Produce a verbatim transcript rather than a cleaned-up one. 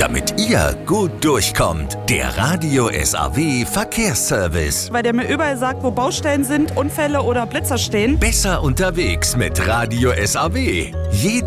damit ihr gut durchkommt. Der Radio S A W Verkehrsservice. Weil der mir überall sagt, wo Baustellen sind, Unfälle oder Blitzer stehen. Besser unterwegs mit Radio S A W. Jeden